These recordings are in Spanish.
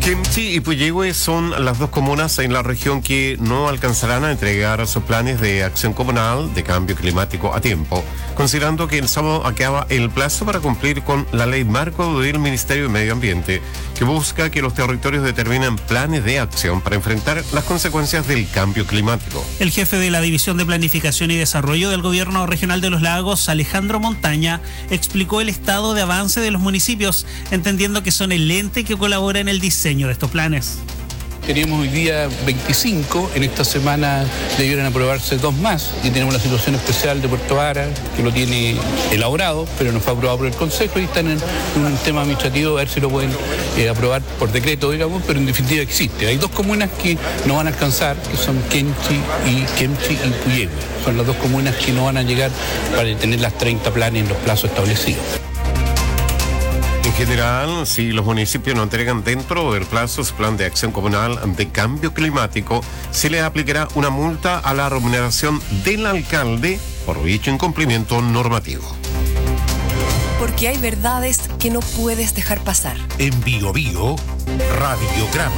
Kemchi y Puyehue son las dos comunas en la región que no alcanzarán a entregar sus planes de acción comunal de cambio climático a tiempo, considerando que el sábado acaba el plazo para cumplir con la ley marco del Ministerio de Medio Ambiente, que busca que los territorios determinen planes de acción para enfrentar las consecuencias del cambio climático. El jefe de la División de Planificación y Desarrollo del Gobierno Regional de los Lagos, Alejandro Montaña, explicó el estado de avance de los municipios, entendiendo que son el ente que colabora en el diseño de estos planes. Tenemos hoy día 25, en esta semana debieron aprobarse 2 más y tenemos la situación especial de Puerto Vara, que lo tiene elaborado, pero no fue aprobado por el Consejo y están en un tema administrativo a ver si lo pueden aprobar por decreto, digamos, pero en definitiva existe. Hay 2 comunas que no van a alcanzar, que son Kemchi y Puyehue. Son las 2 comunas que no van a llegar para tener las 30 planes en los plazos establecidos. En general, si los municipios no entregan dentro del plazo su plan de acción comunal de cambio climático, se le aplicará una multa a la remuneración del alcalde por dicho incumplimiento normativo. Porque hay verdades que no puedes dejar pasar. En Bio Bio, Radiograma.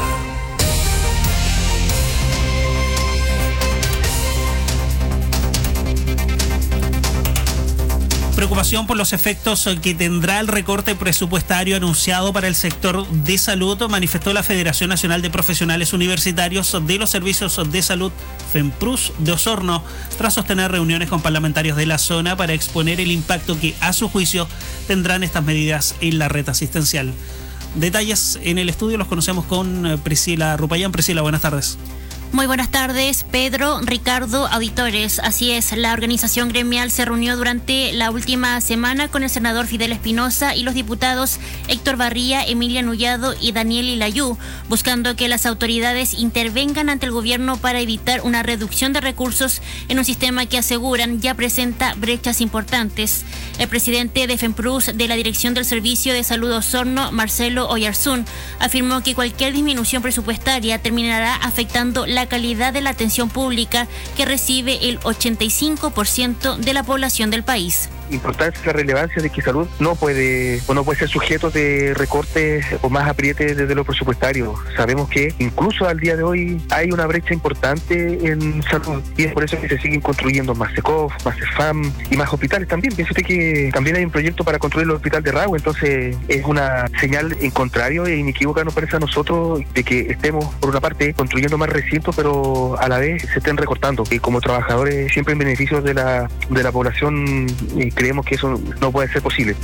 Preocupación por los efectos que tendrá el recorte presupuestario anunciado para el sector de salud, manifestó la Federación Nacional de Profesionales Universitarios de los Servicios de Salud, FEMPRUS, de Osorno, tras sostener reuniones con parlamentarios de la zona para exponer el impacto que, a su juicio, tendrán estas medidas en la red asistencial. Detalles en el estudio los conocemos con Priscila Rupayán. Priscila, buenas tardes. Muy buenas tardes, Pedro, Ricardo, auditores. Así es, la organización gremial se reunió durante la última semana con el senador Fidel Espinosa y los diputados Héctor Barría, Emilia Nullado y Daniel Ilayú, buscando que las autoridades intervengan ante el gobierno para evitar una reducción de recursos en un sistema que aseguran ya presenta brechas importantes. El presidente de FEMPRUS de la Dirección del Servicio de Salud Osorno, Marcelo Oyarzún, afirmó que cualquier disminución presupuestaria terminará afectando la calidad de la atención pública que recibe el 85% de la población del país. Importancia y la relevancia de que salud no puede ser sujeto de recortes o más aprietes desde lo presupuestario. Sabemos que incluso al día de hoy hay una brecha importante en salud y es por eso que se siguen construyendo más CECOF, más CEFAM y más hospitales también. Piensa usted que también hay un proyecto para construir el hospital de Rahue, entonces es una señal en contrario e inequívoca nos parece a nosotros de que estemos por una parte construyendo más recintos pero a la vez se estén recortando y como trabajadores siempre en beneficio de la población creemos que eso no puede ser posible.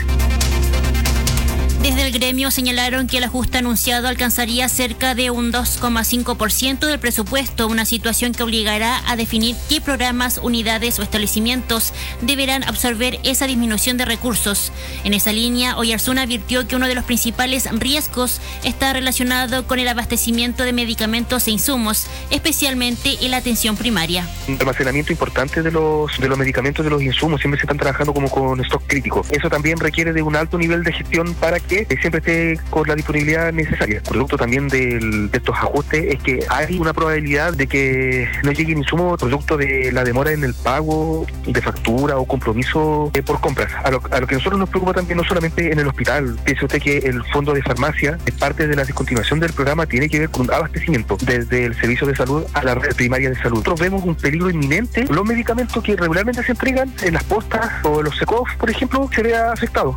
Desde el gremio señalaron que el ajuste anunciado alcanzaría cerca de un 2,5% del presupuesto, una situación que obligará a definir qué programas, unidades o establecimientos deberán absorber esa disminución de recursos. En esa línea, Oyarzún advirtió que uno de los principales riesgos está relacionado con el abastecimiento de medicamentos e insumos, especialmente en la atención primaria. Un almacenamiento importante de los medicamentos, de los insumos, siempre se están trabajando como con stock crítico. Eso también requiere de un alto nivel de gestión para que siempre esté con la disponibilidad necesaria. Producto también de estos ajustes es que hay una probabilidad de que no lleguen insumos producto de la demora en el pago de factura o compromiso por compras. A lo que a nosotros nos preocupa también no solamente en el hospital. Piense usted que el fondo de farmacia, parte de la descontinuación del programa, tiene que ver con abastecimiento desde el servicio de salud a la red primaria de salud. Nosotros vemos un peligro inminente. Los medicamentos que regularmente se entregan en las postas o en los CECOF, por ejemplo, se vea afectado.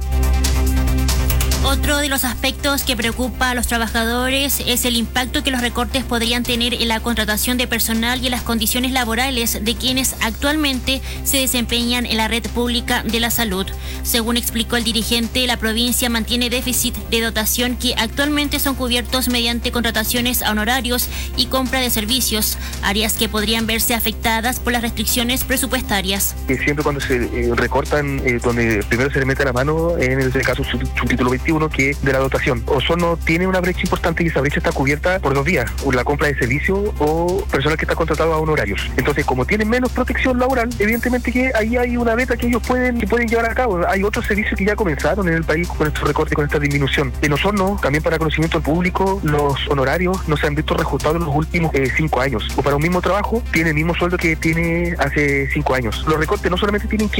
Otro de los aspectos que preocupa a los trabajadores es el impacto que los recortes podrían tener en la contratación de personal y en las condiciones laborales de quienes actualmente se desempeñan en la red pública de la salud. Según explicó el dirigente, la provincia mantiene déficit de dotación que actualmente son cubiertos mediante contrataciones a honorarios y compra de servicios, áreas que podrían verse afectadas por las restricciones presupuestarias. Siempre cuando se recortan, donde primero se le mete la mano, en este caso su título 21, que es de la dotación. Osorno tiene una brecha importante y esa brecha está cubierta por 2 vías, la compra de servicios o personal que está contratado a honorarios. Entonces, como tienen menos protección laboral, evidentemente que ahí hay una beta que ellos pueden llevar a cabo. Hay otros servicios que ya comenzaron en el país con estos recortes, con esta disminución. En Osorno, también para conocimiento del público, los honorarios no se han visto reajustados en los últimos 5 años. O para un mismo trabajo, tiene el mismo sueldo que tiene hace 5 años. Los recortes no solamente tienen que